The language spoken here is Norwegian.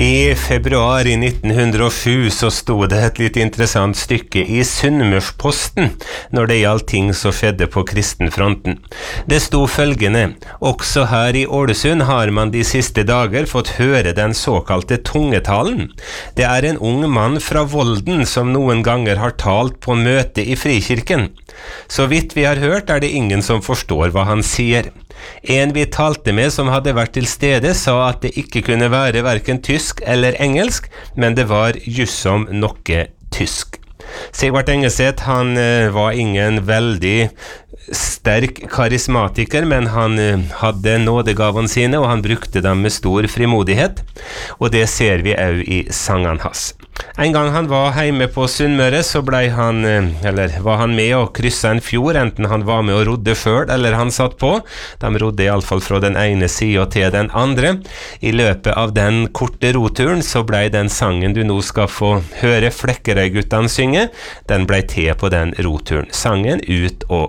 I februar i 1907 så stod det et litt interessant stykke i Sunnmørsposten når det gjaldt ting som skjedde på kristenfronten. Det stod følgende: også her i Ålesund har man de siste dager fått høre den såkalte tungetalen. Det er en ung mann fra Volden som noen ganger har talt på møte i Frikirken. Så vidt vi har hørt er det ingen som forstår hva han sier. En vi talte med som hadde vært til stede sa at det ikke kunne være hverken tysk eller engelsk, men det var jussom noe tysk. Sigvart Engeseth, han var ingen veldig sterk karismatiker, men han hadde nådegavene sine, og han brukte dem med stor frimodighet, og det ser vi også i sangene hans. En gang han var hjemme på Sunnmøre, så var han med å krysse en fjord, enten han var med og rodde selv, eller han satt på. De rodde i alle fall fra den ene siden til den andre. I løpet av den korte roturen så ble den sangen du nå skal få høre Flekkerøy-guttene synge, den ble til på den roturen. Sangen Ut og